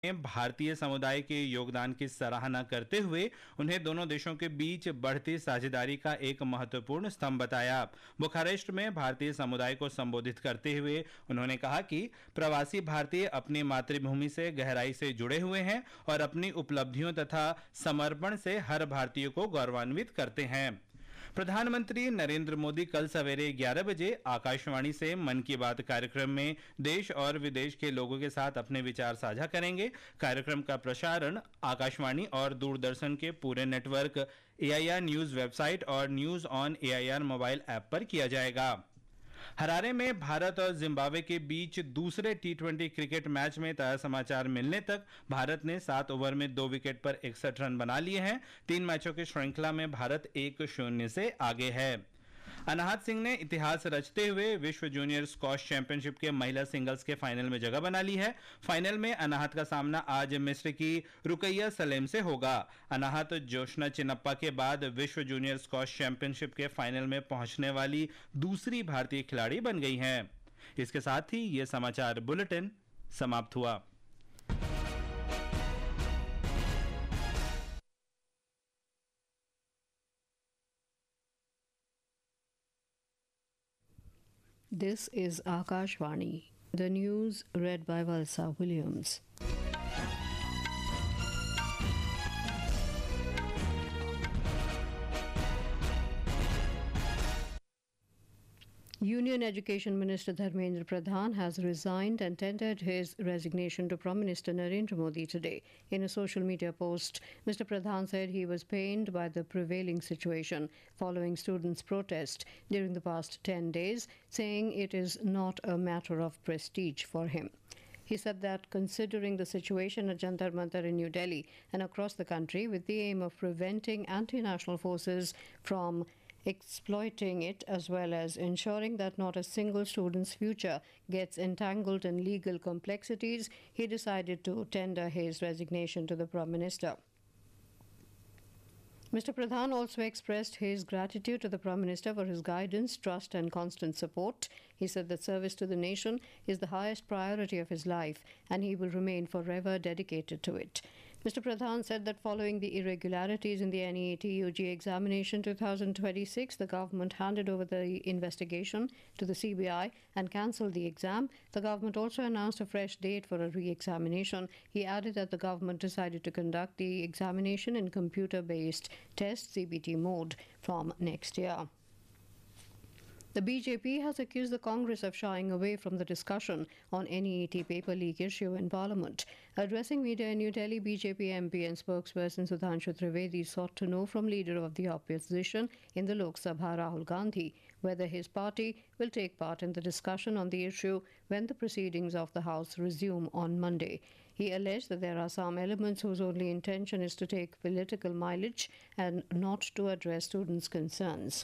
भारतीय समुदाय के योगदान की सराहना करते हुए उन्हें दोनों देशों के बीच बढ़ती साझेदारी का एक महत्वपूर्ण स्तंभ बताया। बुखारेस्ट में भारतीय समुदाय को संबोधित करते हुए उन्होंने कहा कि प्रवासी भारतीय अपनी मातृभूमि से गहराई से जुड़े हुए हैं और अपनी उपलब्धियों तथा समर्पण से हर भारतीय को गौरवान्वित करते हैं। प्रधानमंत्री नरेंद्र मोदी कल सवेरे 11 बजे आकाशवाणी से मन की बात कार्यक्रम में देश और विदेश के लोगों के साथ अपने विचार साझा करेंगे। कार्यक्रम का प्रसारण आकाशवाणी और दूरदर्शन के पूरे नेटवर्क AIR न्यूज वेबसाइट और news on AIR mobile app पर किया जाएगा। हरारे में भारत और जिम्बाब्वे के बीच दूसरे T20 क्रिकेट मैच में ताजा समाचार मिलने तक भारत ने 7 ओवर में 2 विकेट पर 61 रन बना लिए हैं। 3 मैचों की श्रृंखला में भारत 1-0 से आगे है। अनाहत सिंह ने इतिहास रचते हुए विश्व जूनियर स्क्वॉश चैंपियनशिप के महिला सिंगल्स के फाइनल में जगह बना ली है। फाइनल में अनाहत का सामना आज मिस्र की रुकैया सलेम से होगा। अनाहत जोशना चिनप्पा के बाद विश्व जूनियर स्क्वॉश चैंपियनशिप के फाइनल में पहुंचने वाली दूसरी भारतीय खिलाड़ी बन गई हैं। इसके साथ ही ये समाचार बुलेटिन समाप्त हुआ। This is Akashvani. The news read by Valsa Williams. Union Education Minister Dharmendra Pradhan has resigned and tendered his resignation to Prime Minister Narendra Modi today. In a social media post, Mr. Pradhan said he was pained by the prevailing situation following students' protest during the past 10 days, saying it is not a matter of prestige for him. He said that considering the situation at Jantar Mantar in New Delhi and across the country with the aim of preventing anti-national forces from exploiting it, as well as ensuring that not a single student's future gets entangled in legal complexities, he decided to tender his resignation to the Prime Minister. Mr. Pradhan also expressed his gratitude to the Prime Minister for his guidance, trust and constant support. He said that service to the nation is the highest priority of his life and he will remain forever dedicated to it. Mr. Pradhan said that following the irregularities in the NEET UG examination 2026, the government handed over the investigation to the CBI and cancelled the exam. The government also announced a fresh date for a re-examination. He added that the government decided to conduct the examination in computer-based test CBT mode from next year. The BJP has accused the Congress of shying away from the discussion on NEET paper leak issue in Parliament. Addressing media in New Delhi, BJP MP and spokesperson Sudhanshu Trivedi sought to know from leader of the opposition in the Lok Sabha, Rahul Gandhi, whether his party will take part in the discussion on the issue when the proceedings of the House resume on Monday. He alleged that there are some elements whose only intention is to take political mileage and not to address students' concerns.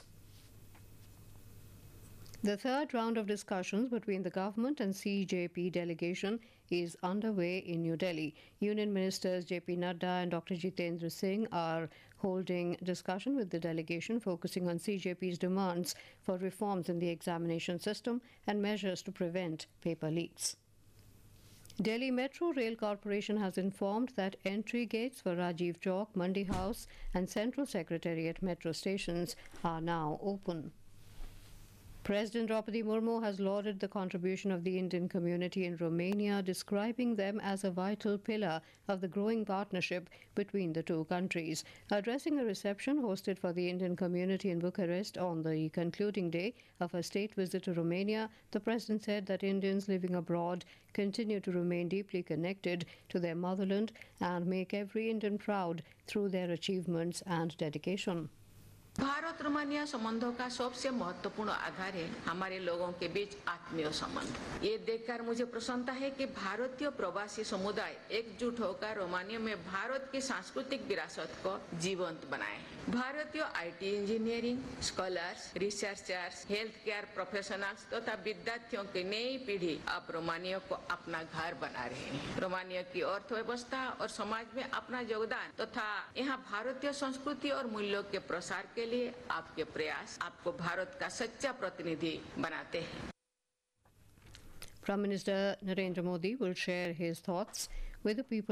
The third round of discussions between the government and CJP delegation is underway in New Delhi. Union Ministers JP Nadda and Dr. Jitendra Singh are holding discussion with the delegation focusing on CJP's demands for reforms in the examination system and measures to prevent paper leaks. Delhi Metro Rail Corporation has informed that entry gates for Rajiv Chowk, Mandi House and Central Secretariat metro stations are now open. President Draupadi Murmu has lauded the contribution of the Indian community in Romania, describing them as a vital pillar of the growing partnership between the two countries. Addressing a reception hosted for the Indian community in Bucharest on the concluding day of a state visit to Romania, the President said that Indians living abroad continue to remain deeply connected to their motherland and make every Indian proud through their achievements and dedication. Bharat Romania संबंधों का सबसे महत्वपूर्ण आधार है हमारे लोगों के बीच आत्मीय संबंध। ये देखकर मुझे प्रसन्नता है कि भारतीय प्रवासी समुदाय एकजुट होकर रोमानिया में भारत की सांस्कृतिक विरासत को जीवंत बनाए। भारतीय IT engineering, scholars, researchers, health care professionals तथा विद्यार्थियों की नई पीढ़ी अब रोमानिया को अपना घर बना रहे हैं। रोमानिया की अर्थव्यवस्था और समाज में अपना योगदान तथा यहाँ भारतीय संस्कृति और मूल्यों के प्रसार के लिए आपके प्रयास आपको भारत का सच्चा प्रतिनिधि बनाते हैं। Prime Minister Narendra Modi will share his thoughts with the people